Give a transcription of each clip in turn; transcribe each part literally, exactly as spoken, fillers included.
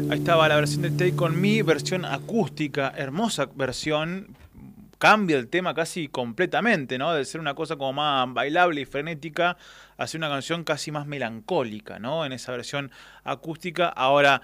Ahí estaba la versión de Take On Me, versión acústica, hermosa versión. Cambia el tema casi completamente, ¿no? De ser una cosa como más bailable y frenética a ser una canción casi más melancólica, ¿no? En esa versión acústica. Ahora,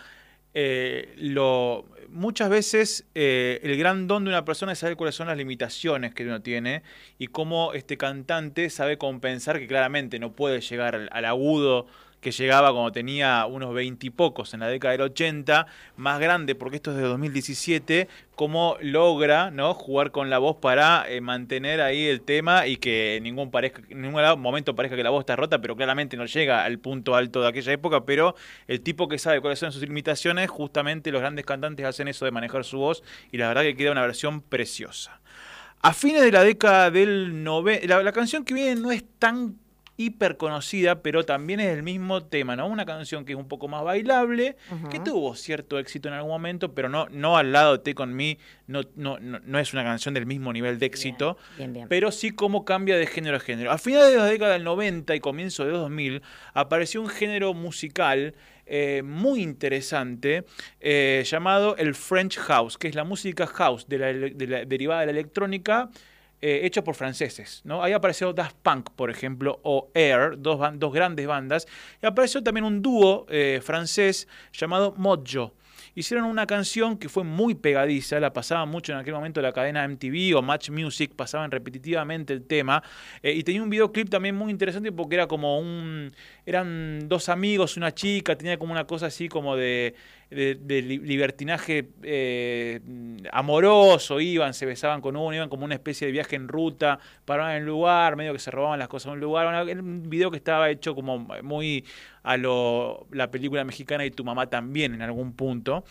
eh, lo, muchas veces eh, el gran don de una persona es saber cuáles son las limitaciones que uno tiene y cómo este cantante sabe compensar que claramente no puede llegar al, al agudo que llegaba cuando tenía unos veintipocos en la década del ochenta, más grande porque esto es de dos mil diecisiete, cómo logra, ¿no?, jugar con la voz para eh, mantener ahí el tema y que en ningún, parezca, en ningún momento parezca que la voz está rota, pero claramente no llega al punto alto de aquella época, pero el tipo que sabe cuáles son sus limitaciones, justamente los grandes cantantes hacen eso de manejar su voz y la verdad que queda una versión preciosa. A fines de la década del noventa, la, la canción que viene no es tan hiper conocida, pero también es el mismo tema, ¿no? Una canción que es un poco más bailable, uh-huh. que tuvo cierto éxito en algún momento, pero no, no al lado de Take On Me, no, no, no, no es una canción del mismo nivel de éxito, bien, bien, bien. Pero sí como cambia de género a género. A finales de la década del noventa y comienzo de dos mil apareció un género musical eh, muy interesante eh, llamado el French House, que es la música house de la, de la, derivada de la electrónica, Eh, hecho por franceses, ¿no? Ahí apareció Daft Punk, por ejemplo, o Air, dos, dos grandes bandas, y apareció también un dúo eh, francés llamado Mojo. Hicieron una canción que fue muy pegadiza, la pasaban mucho en aquel momento la cadena M T V o Match Music, pasaban repetitivamente el tema, eh, y tenía un videoclip también muy interesante porque era como un... eran dos amigos, una chica, tenía como una cosa así como de... de, de libertinaje eh, amoroso, iban, se besaban con uno, iban como una especie de viaje en ruta, paraban en un lugar, medio que se robaban las cosas en un lugar, era un video que estaba hecho como muy a lo la película mexicana Y tu mamá también en algún punto,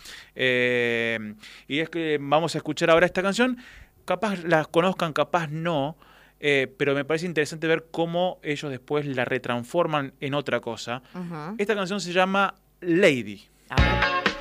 eh, y es que vamos a escuchar ahora esta canción, capaz la conozcan, capaz no, Eh, pero me parece interesante ver cómo ellos después la retransforman en otra cosa. Uh-huh. Esta canción se llama Lady. Ah.